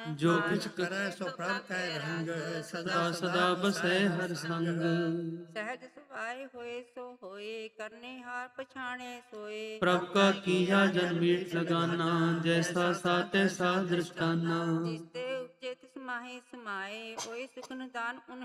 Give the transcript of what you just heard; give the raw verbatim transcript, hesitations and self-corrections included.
ਜੋ ਕਿਛ ਕਰੈ ਸੋ ਪ੍ਰਭ ਕੈ ਰੰਗ, ਸਦਾ ਸਦਾ ਬਸੈ ਹਰ ਸੰਗ। ਸਹਿਜ ਸੁਭਾਏ ਹੋਏ ਸੋ ਹੋਏ, ਕਰਨੇ ਹਾਰ ਪਛਾਣੇ ਸੋਏ। ਪ੍ਰਭ ਕਾ ਕੀਆ ਜਨ ਮੀਟ ਲਗਾਨਾ, ਜੈਸਾ ਸਾ ਤੈਸਾ ਦ੍ਰਿਸ਼ਟਾਨਾ। ਜਿਸ ਤੇ ਉਪਜੇ ਤਿਸ ਮਾਹੀ ਸਮਾਏ, ਹੋਏ ਸੁਖ ਨਿਦਾਨ ਉਨ